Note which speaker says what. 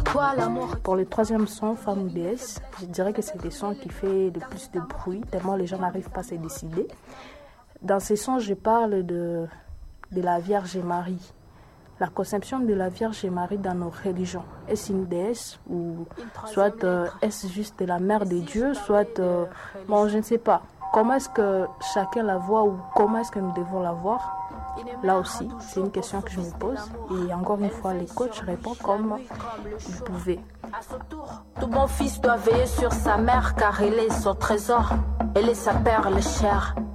Speaker 1: Pour le troisième son, Femme ou déesse, je dirais que c'est le son qui fait le plus de bruit, tellement les gens n'arrivent pas à se décider. Dans ces sons, je parle de la Vierge Marie. La conception de la Vierge Marie dans nos religions. Est-ce une déesse ou soit est-ce juste la mère de Dieu, soit bon, je ne sais pas. Comment est-ce que chacun la voit ou comment est-ce que nous devons la voir? Là aussi, c'est une question que je me pose. Et encore une fois, les coachs répondent comme ils pouvaient.
Speaker 2: À son tour, tout bon fils doit veiller sur sa mère car elle est son trésor. Elle est sa perle chère.